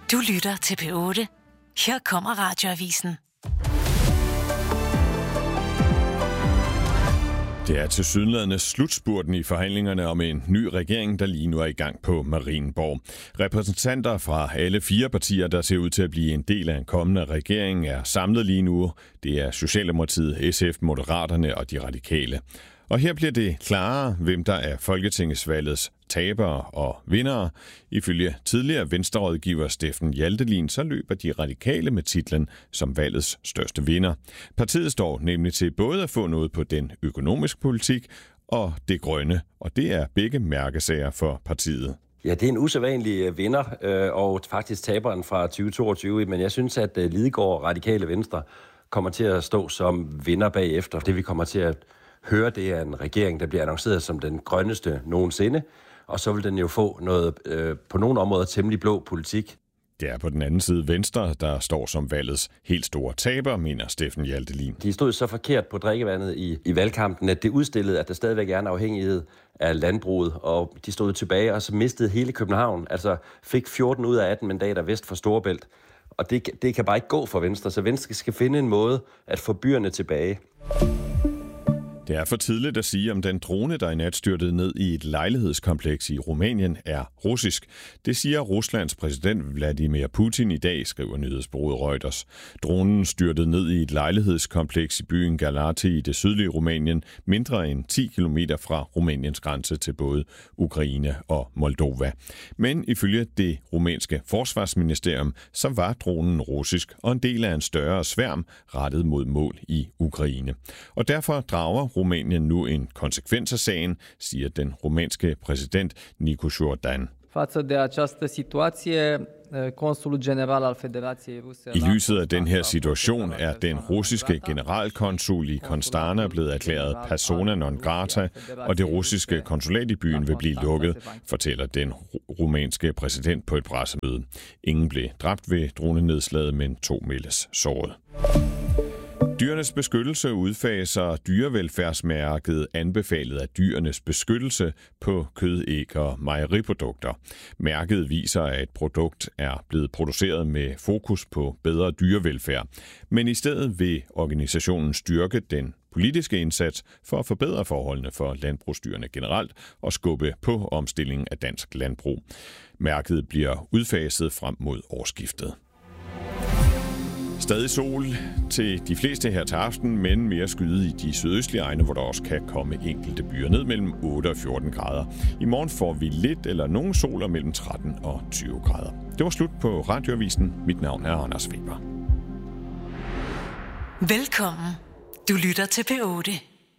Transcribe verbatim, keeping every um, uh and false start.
Du lytter til P otte. Her kommer Radioavisen. Det er tilsyneladende slutspurten i forhandlingerne om en ny regering, der lige nu er i gang på Marienborg. Repræsentanter fra alle fire partier, der ser ud til at blive en del af en kommende regering, er samlet lige nu. Det er Socialdemokratiet, S F, Moderaterne og de Radikale. Og her bliver det klarere, hvem der er folketingsvalgets tabere og vindere. Ifølge tidligere venstrerådgiver Steffen Hjaltelin, så løber de Radikale med titlen som valgets største vinder. Partiet står nemlig til både at få noget på den økonomiske politik og det grønne, og det er begge mærkesager for partiet. Ja, det er en usædvanlig vinder, øh, og faktisk taberen fra tyve toogtyve, men jeg synes, at øh, Lidegaard Radikale Venstre kommer til at stå som vinder bagefter. Det vi kommer til at høre, det er en regering, der bliver annonceret som den grønneste nogensinde, og så vil den jo få noget øh, på nogle områder temmelig blå politik. Det er på den anden side Venstre, der står som valgets helt store taber, mener Steffen Hjaltelin. De stod så forkert på drikkevandet i, i valgkampen, at det udstillede, at der stadigvæk er en afhængighed af landbruget, og de stod tilbage, og så mistede hele København, altså fik fjorten ud af atten mandater vest for Storebælt. Og det, det kan bare ikke gå for Venstre, så Venstre skal finde en måde at få byerne tilbage. Det er for tidligt at sige, om den drone, der i nat styrtede ned i et lejlighedskompleks i Rumænien, er russisk. Det siger Ruslands præsident Vladimir Putin i dag, skriver nyhedsbureauet Reuters. Dronen styrtede ned i et lejlighedskompleks i byen Galati i det sydlige Rumænien, mindre end ti kilometer fra Rumæniens grænse til både Ukraine og Moldova. Men ifølge det rumænske forsvarsministerium, så var dronen russisk og en del af en større sværm rettet mod mål i Ukraine. Og derfor drager Rumænien nu en konsekvens af sagen, siger den rumænske præsident Nicu Jordan. I lyset af den her situation er den russiske generalkonsul i Constanta blevet erklæret persona non grata, og det russiske konsulat i byen vil blive lukket, fortæller den rumænske præsident på et pressemøde. Ingen blev dræbt ved dronenedslaget, men to meldes såret. Dyrenes Beskyttelse udfaser dyrevelfærdsmærket anbefalet af Dyrenes Beskyttelse på kød, æg og mejeriprodukter. Mærket viser, at et produkt er blevet produceret med fokus på bedre dyrevelfærd, men i stedet vil organisationen styrke den politiske indsats for at forbedre forholdene for landbrugsdyrene generelt og skubbe på omstillingen af dansk landbrug. Mærket bliver udfaset frem mod årsskiftet. Stadig sol til de fleste her til aften, men mere skyde i de sydøstlige egne, hvor der også kan komme enkelte byer ned mellem otte og fjorten grader. I morgen får vi lidt eller nogen soler mellem tretten og tyve grader. Det var slut på Radioavisen. Mit navn er Anders Weber. Velkommen. Du lytter til P otte.